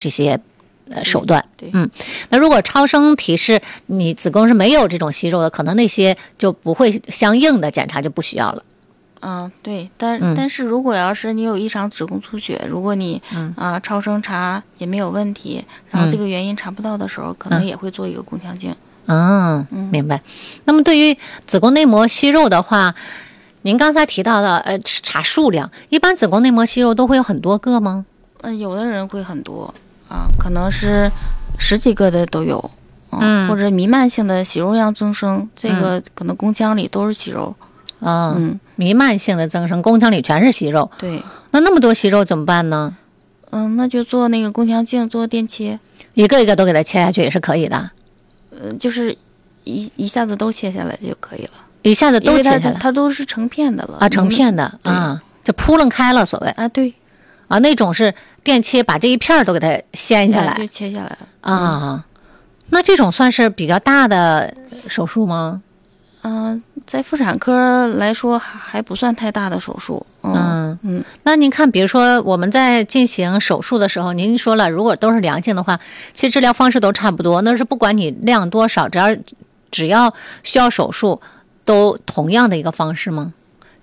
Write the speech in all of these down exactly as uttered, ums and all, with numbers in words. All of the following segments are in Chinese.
这些呃手段。嗯，那如果超声提示你子宫是没有这种息肉的，可能那些就不会相应的检查就不需要了。 嗯，对，但、 嗯、 但是如果要是你有异常子宫出血，如果你啊、 嗯呃、超声查也没有问题，然后这个原因查不到的时候，嗯、可能也会做一个宫腔镜。 嗯，明白。那么对于子宫内膜息肉的话，您刚才提到的呃查数量，一般子宫内膜息肉都会有很多个吗？ 嗯、呃，有的人会很多啊，可能是十几个的都有。 嗯， 或者弥漫性的息肉样增生，这个可能宫腔里都是息肉。 哦，嗯，弥漫性的增生，宫腔里全是息肉。 对， 那那么多息肉怎么办呢？ 嗯，那就做那个宫腔镜，做电切， 一个一个都给它切下去也是可以的。 呃，就是一一下子都切下来就可以了， 一下子都切下来， 它, 它都是成片的了啊，成片的啊，就扑棱开了，所谓啊，对， 啊，那种是电切，把这一片都给它掀下来， 就切下来了啊。嗯，那这种算是比较大的手术吗？ 嗯、呃，在妇产科来说还还不算太大的手术。 嗯嗯，那您看，比如说我们在进行手术的时候，您说了，如果都是良性的话，其实治疗方式都差不多，那是不管你量多少，只要只要需要手术，都同样的一个方式吗？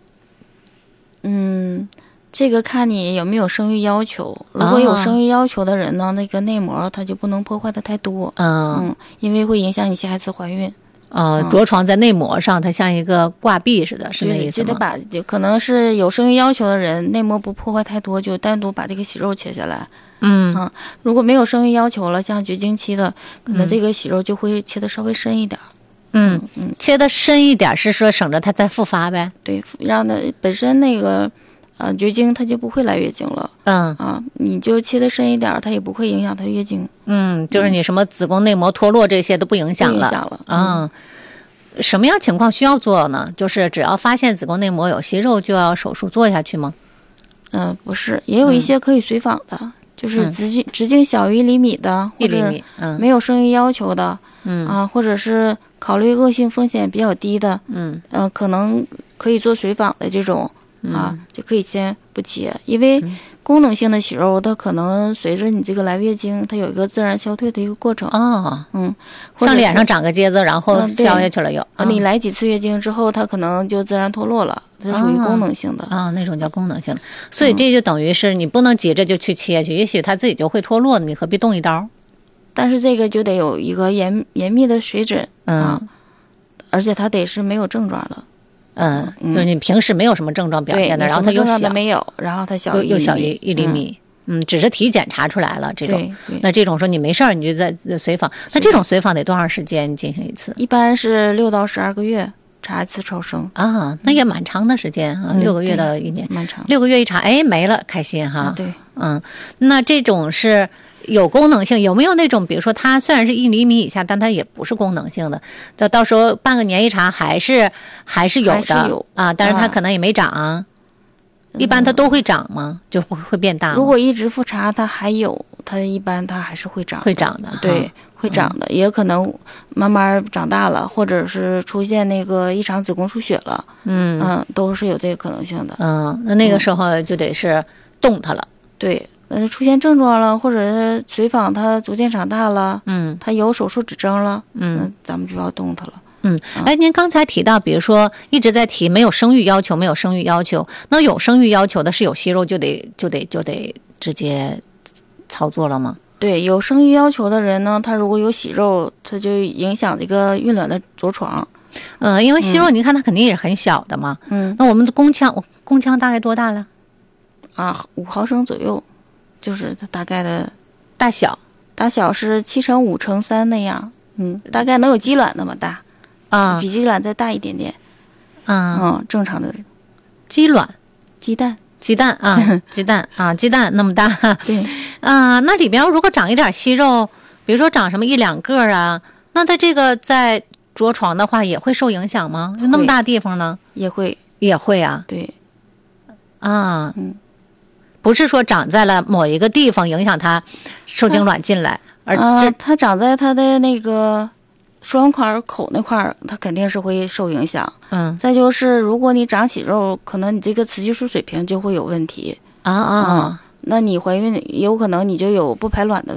嗯。这个看你有没有生育要求，如果有生育要求的人呢，哦、那个内膜它就不能破坏的太多， 嗯嗯，因为会影响你下一次怀孕。 呃，着床在内膜上，它像一个挂壁似的，是那意思吗？ 就得把，就可能是有生育要求的人，内膜不破坏太多，就单独把这个息肉切下来。 嗯嗯，如果没有生育要求了，像绝经期的，可能这个息肉就会切的稍微深一点。 嗯嗯，切的深一点是说省着它再复发呗？ 对，让它本身那个。呃，绝经它就不会来月经了， 嗯啊，你就切得深一点，它也不会影响它月经。 嗯，就是你什么子宫内膜脱落这些都不影响了， 不影响了。 嗯，什么样情况需要做呢？就是只要发现子宫内膜有息肉，就要手术做下去吗？ 嗯、呃，不是，也有一些可以随访的，嗯、就是直径直径小于一厘米的， 一厘米， 嗯，没有生育要求的， 嗯啊，或者是考虑恶性风险比较低的， 嗯， 呃，可能可以做随访的这种。啊，就可以先不切，因为功能性的息肉，它可能随着你这个来月经，它有一个自然消退的一个过程。 哦， 嗯， 像脸上长个疖子，然后消下去了又。 啊、嗯，你来几次月经之后，它可能就自然脱落了，它属于功能性的。 啊、哦哦，那种叫功能性的。所以这就等于是你不能急着就去切去，嗯、也许它自己就会脱落，你何必动一刀？ 但是这个就得有一个严严密的水诊， 嗯、 啊，而且它得是没有症状的。 嗯，就是你平时没有什么症状表现的，然后它又小， 没有，然后它小又又小于一厘米，嗯，嗯只是体检查出来了这种，那这种说你没事儿，你就在随访，那这种随访得多长时间进行一次？ 一般是六到十二个月查一次超声啊，那也蛮长的时间啊， 嗯、 六个月到一年， 蛮长， 六个月一查，哎，没了，开心哈， 啊、对， 嗯，那这种是。有功能性，有没有那种比如说它虽然是一厘米以下，但它也不是功能性的，到到时候半个年一查还是还是有的， 还是有啊，但是它可能也没长、啊嗯、一般它都会长吗？就会会变大吗？ 如果一直复查它还有，它一般它还是会长， 会长的， 对，会长的、嗯、也可能慢慢长大了，或者是出现那个异常子宫出血了， 嗯嗯，都是有这个可能性的。 嗯，那那个时候就得是动它了、嗯、 对，呃，出现症状了，或者是随访它逐渐长大了， 嗯， 它有手术指征了， 嗯、 呃，咱们就要动它了。 嗯，哎，您刚才提到，比如说一直在提没有生育要求，没有生育要求，那有生育要求的是有息肉就得就得就得直接操作了吗？ 对，有生育要求的人呢，他如果有息肉，他就影响这个孕卵的着床。 嗯、呃，因为息肉，您看它肯定也是很小的嘛。 嗯， 那我们的宫腔，宫腔大概多大了？ 啊，五毫升左右。就是它大概的大小， 大小是七乘五乘三那样，嗯，大概能有鸡卵那么大， 啊， 比鸡卵再大一点点， 啊， 嗯，正常的鸡卵， 鸡蛋， 鸡蛋啊，鸡蛋啊，鸡蛋那么大， 对， 啊，那里边如果长一点息肉，比如说长什么一两个啊，那它这个在着床的话也会受影响吗？那么大地方呢？ 也会， 也会啊， 对， 啊， 嗯。 不是说长在了某一个地方影响它受精卵进来，而这它长在它的那个双管口那块儿，它肯定是会受影响。 嗯， 再就是如果你长息肉，可能你这个雌激素水平就会有问题啊啊、嗯， 那你怀孕也有可能你就有不排卵的